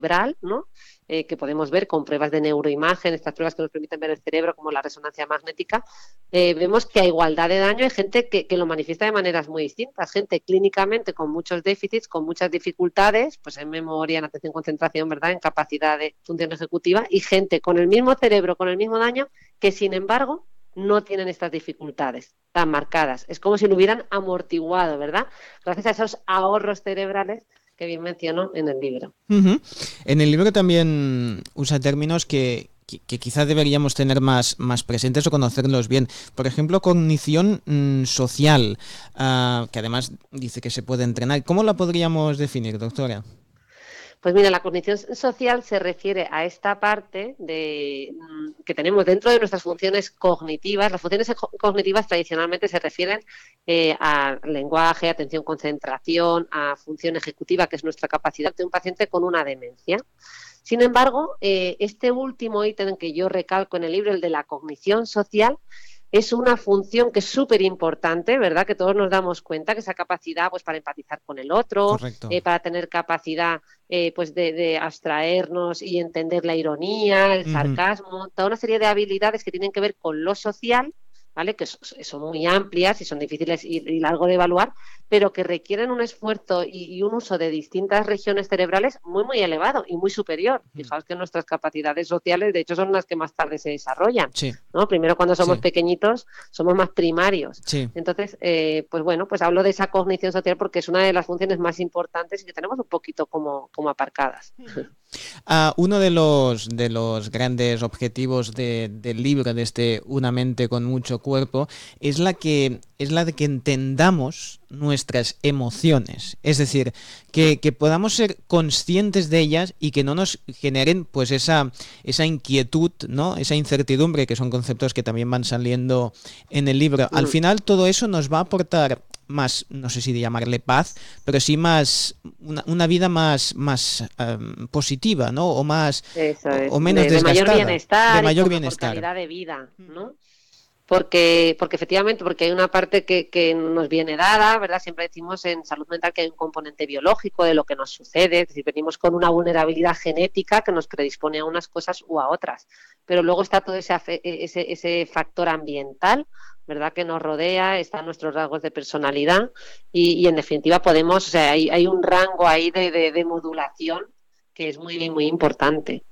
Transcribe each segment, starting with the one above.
cerebral, ¿no? Que podemos ver con pruebas de neuroimagen, estas pruebas que nos permiten ver el cerebro, como la resonancia magnética, vemos que a igualdad de daño hay gente que lo manifiesta de maneras muy distintas. Gente clínicamente con muchos déficits, con muchas dificultades, pues en memoria, en atención, concentración, ¿verdad? En capacidad de función ejecutiva, y gente con el mismo cerebro, con el mismo daño, que sin embargo no tienen estas dificultades tan marcadas. Es como si lo hubieran amortiguado, ¿verdad? Gracias a esos ahorros cerebrales que bien menciono en el libro. Uh-huh. En el libro también usa términos que quizá deberíamos tener más presentes o conocerlos bien. Por ejemplo, cognición social, que además dice que se puede entrenar. ¿Cómo la podríamos definir, doctora? Pues mira, la cognición social se refiere a esta parte que tenemos dentro de nuestras funciones cognitivas. Las funciones cognitivas tradicionalmente se refieren a lenguaje, atención, concentración, a función ejecutiva, que es nuestra capacidad de un paciente con una demencia. Sin embargo, este último ítem que yo recalco en el libro, el de la cognición social, es una función que es súper importante, ¿verdad? Que todos nos damos cuenta que esa capacidad, pues, para empatizar con el otro, Correcto. para tener capacidad, pues, de abstraernos y entender la ironía, el Uh-huh. sarcasmo, toda una serie de habilidades que tienen que ver con lo social, ¿vale? Que son muy amplias y son difíciles y largo de evaluar, pero que requieren un esfuerzo y un uso de distintas regiones cerebrales muy, muy elevado y muy superior. Fijaos que nuestras capacidades sociales, de hecho, son las que más tarde se desarrollan, Sí, ¿no? Primero, cuando somos sí, pequeñitos, somos más primarios. sí. Entonces, pues bueno, pues hablo de esa cognición social porque es una de las funciones más importantes y que tenemos un poquito como aparcadas. Uno de los grandes objetivos del libro, de este Una mente con mucho cuerpo, es la de que entendamos nuestras emociones. Es decir, que podamos ser conscientes de ellas y que no nos generen pues esa inquietud, ¿no? Esa incertidumbre, que son conceptos que también van saliendo en el libro. Al final todo eso nos va a aportar más, no sé si de llamarle paz, pero sí más una vida más positiva, ¿no? O más Eso o es, menos de mayor desgastada, de bienestar y mayor con mejor bienestar. calidad de vida, ¿no? Porque efectivamente, porque hay una parte que nos viene dada, ¿verdad? Siempre decimos en salud mental que hay un componente biológico de lo que nos sucede, es decir, venimos con una vulnerabilidad genética que nos predispone a unas cosas u a otras, pero luego está todo ese factor ambiental, ¿verdad? Que nos rodea, están nuestros rasgos de personalidad y en definitiva podemos, o sea, hay un rango ahí de modulación que es muy, muy importante.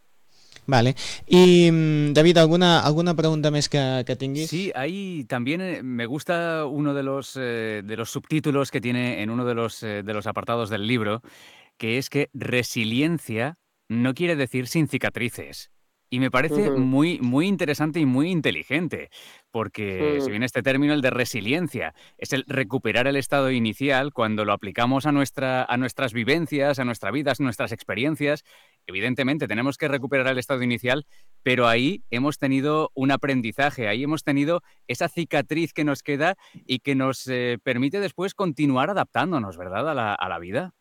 Vale. Y David, alguna pregunta més que tinguis? Sí, ahí también me gusta uno de los subtítulos que tiene en uno de los apartados del libro, que es que resiliencia no quiere decir sin cicatrices. Y me parece Ujú, muy, muy interesante y muy inteligente, porque si ujú. bien este término, el de resiliencia, es el recuperar el estado inicial cuando lo aplicamos a nuestras vivencias, a nuestra vida, a nuestras experiencias, evidentemente tenemos que recuperar el estado inicial, pero ahí hemos tenido un aprendizaje, ahí hemos tenido esa cicatriz que nos queda y que nos permite después continuar adaptándonos, ¿verdad?, a la vida.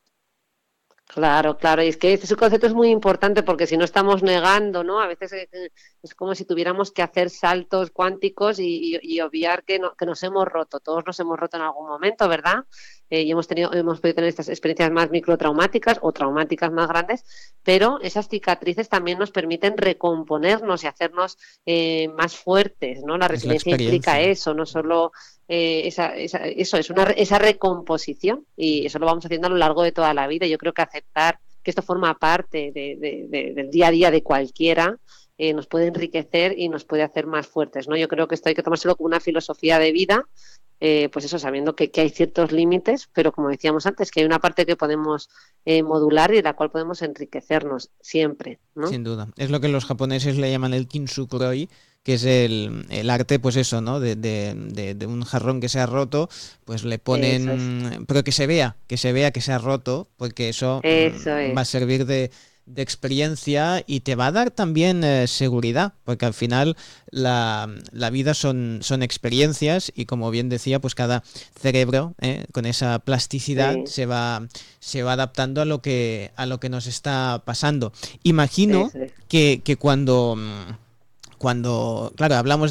Claro, claro, y es que ese concepto es muy importante porque si no estamos negando, ¿no? A veces es como si tuviéramos que hacer saltos cuánticos y obviar que nos hemos roto, todos nos hemos roto en algún momento, ¿verdad? Y hemos podido tener estas experiencias más microtraumáticas o traumáticas más grandes, pero esas cicatrices también nos permiten recomponernos y hacernos más fuertes, ¿no? La Es la resiliencia implica experiencia. eso, no solo eso es esa recomposición y eso lo vamos haciendo a lo largo de toda la vida. Yo creo que aceptar que esto forma parte del día a día de cualquiera nos puede enriquecer y nos puede hacer más fuertes, ¿no? Yo creo que esto hay que tomárselo como una filosofía de vida, pues eso, sabiendo que hay ciertos límites, pero como decíamos antes, que hay una parte que podemos modular y de la cual podemos enriquecernos siempre, ¿no? Sin duda. Es lo que los japoneses le llaman el kintsukuroi, que es el arte, pues eso, ¿no? De un jarrón que se ha roto, pues le Eso es, ponen, pero que se vea que se ha roto, porque eso eso va a es. servir de experiencia y te va a dar también seguridad, porque al final la vida son experiencias y como bien decía, pues cada cerebro con esa plasticidad Sí, se va adaptando a lo que nos está pasando. Imagino eso es. que cuando, claro, hablamos